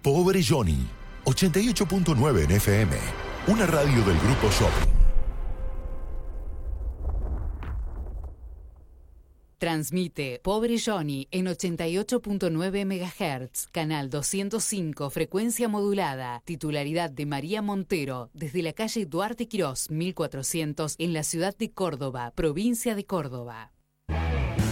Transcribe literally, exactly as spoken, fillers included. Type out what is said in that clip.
Pobre Johnny, ochenta y ocho punto nueve en F M, una radio del Grupo Shopping. Transmite Pobre Johnny en ochenta y ocho punto nueve megahertz, canal doscientos cinco, frecuencia modulada, titularidad de María Montero, desde la calle Duarte Quirós, mil cuatrocientos, en la ciudad de Córdoba, provincia de Córdoba.